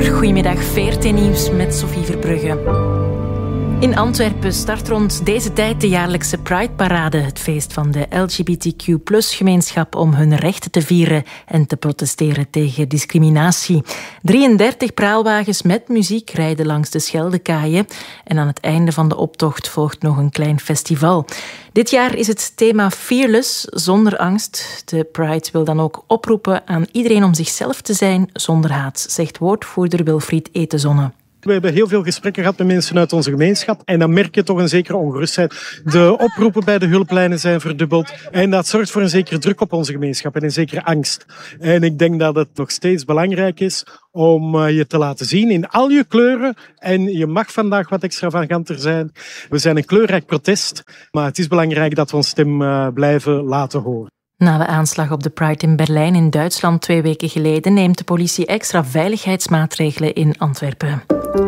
uur. Goedemiddag, VRT Nieuws met Sophie Verbrugge. In Antwerpen start rond deze tijd de jaarlijkse Pride-parade, het feest van de LGBTQ+-gemeenschap om hun rechten te vieren en te protesteren tegen discriminatie. 33 praalwagens met muziek rijden langs de Scheldekaaien en aan het einde van de optocht volgt nog een klein festival. Dit jaar is het thema Fearless, zonder angst. De Pride wil dan ook oproepen aan iedereen om zichzelf te zijn zonder haat, zegt woordvoerder Wilfried Etezonne. We hebben heel veel gesprekken gehad met mensen uit onze gemeenschap en dan merk je toch een zekere ongerustheid. De oproepen bij de hulplijnen zijn verdubbeld en dat zorgt voor een zekere druk op onze gemeenschap en een zekere angst. En ik denk dat het nog steeds belangrijk is om je te laten zien in al je kleuren en je mag vandaag wat extravaganter zijn. We zijn een kleurrijk protest, maar het is belangrijk dat we onze stem blijven laten horen. Na de aanslag op de Pride in Berlijn in Duitsland 2 weken geleden neemt de politie extra veiligheidsmaatregelen in Antwerpen.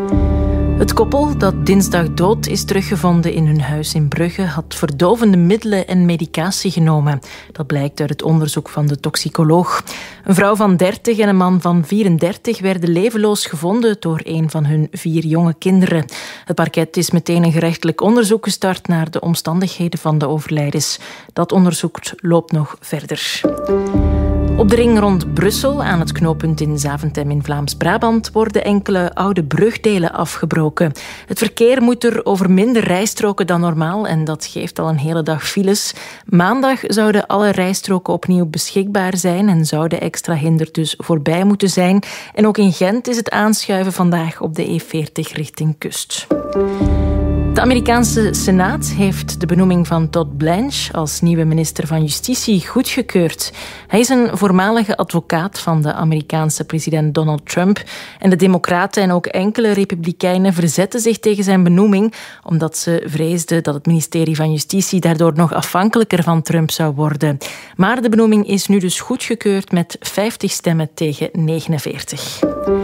Het koppel dat dinsdag dood is teruggevonden in hun huis in Brugge had verdovende middelen en medicatie genomen. Dat blijkt uit het onderzoek van de toxicoloog. Een vrouw van 30 en een man van 34 werden levenloos gevonden door een van hun 4 jonge kinderen. Het parket is meteen een gerechtelijk onderzoek gestart naar de omstandigheden van de overlijdens. Dat onderzoek loopt nog verder. Op de ring rond Brussel, aan het knooppunt in Zaventem in Vlaams-Brabant, worden enkele oude brugdelen afgebroken. Het verkeer moet er over minder rijstroken dan normaal en dat geeft al een hele dag files. Maandag zouden alle rijstroken opnieuw beschikbaar zijn en zou de extra hinder dus voorbij moeten zijn. En ook in Gent is het aanschuiven vandaag op de E40 richting kust. De Amerikaanse Senaat heeft de benoeming van Todd Blanche als nieuwe minister van Justitie goedgekeurd. Hij is een voormalige advocaat van de Amerikaanse president Donald Trump. En de Democraten en ook enkele Republikeinen verzetten zich tegen zijn benoeming, omdat ze vreesden dat het ministerie van Justitie daardoor nog afhankelijker van Trump zou worden. Maar de benoeming is nu dus goedgekeurd met 50 stemmen tegen 49.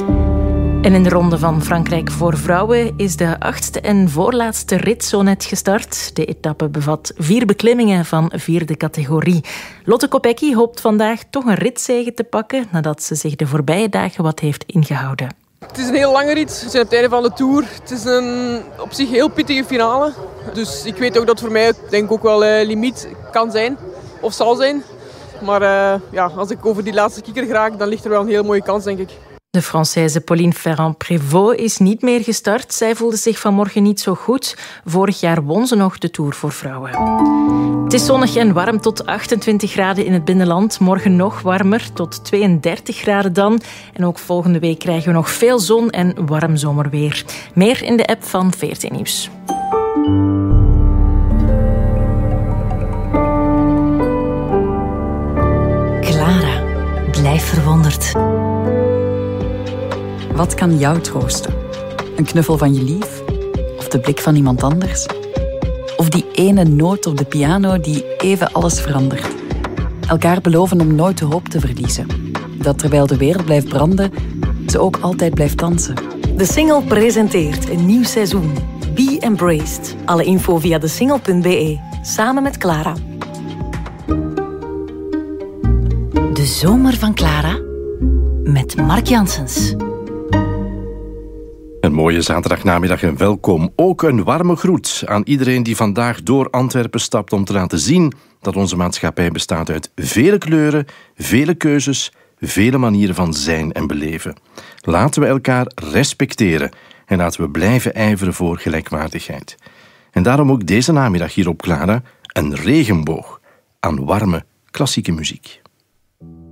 En in de ronde van Frankrijk voor vrouwen is de 8e en voorlaatste rit zo net gestart. De etappe bevat 4 beklimmingen van 4e categorie. Lotte Kopecky hoopt vandaag toch een ritzege te pakken nadat ze zich de voorbije dagen wat heeft ingehouden. Het is een heel lange rit. We zijn op het einde van de Tour. Het is een op zich heel pittige finale. Dus ik weet ook dat voor mij denk ik ook wel limiet kan zijn of zal zijn. Maar als ik over die laatste kikker raak, dan ligt er wel een heel mooie kans, denk ik. De Française Pauline Ferrand-Prévot is niet meer gestart. Zij voelde zich vanmorgen niet zo goed. Vorig jaar won ze nog de Tour voor vrouwen. Het is zonnig en warm tot 28 graden in het binnenland. Morgen nog warmer, tot 32 graden dan. En ook volgende week krijgen we nog veel zon en warm zomerweer. Meer in de app van VRT Nieuws. Clara, blijf verwonderd. Wat kan jou troosten? Een knuffel van je lief? Of de blik van iemand anders? Of die ene noot op de piano die even alles verandert? Elkaar beloven om nooit de hoop te verliezen. Dat terwijl de wereld blijft branden, ze ook altijd blijft dansen. De Single presenteert een nieuw seizoen. Be Embraced. Alle info via desingle.be. Samen met Clara. De zomer van Clara met Mark Janssens. Een mooie zaterdagnamiddag en welkom. Ook een warme groet aan iedereen die vandaag door Antwerpen stapt om te laten zien dat onze maatschappij bestaat uit vele kleuren, vele keuzes, vele manieren van zijn en beleven. Laten we elkaar respecteren en laten we blijven ijveren voor gelijkwaardigheid. En daarom ook deze namiddag hier op Clara een regenboog aan warme klassieke muziek.